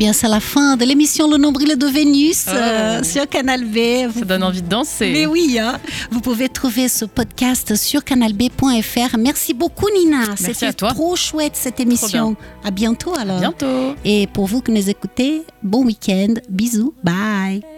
bien, c'est la fin de l'émission Le Nombril de Vénus sur Canal B. Ça donne envie de danser. Mais oui, hein. Vous pouvez trouver ce podcast sur canalb.fr. Merci beaucoup, Nina. Merci à toi. C'était trop chouette cette émission. À bientôt alors. À bientôt. Et pour vous qui nous écoutez, bon week-end. Bisous. Bye.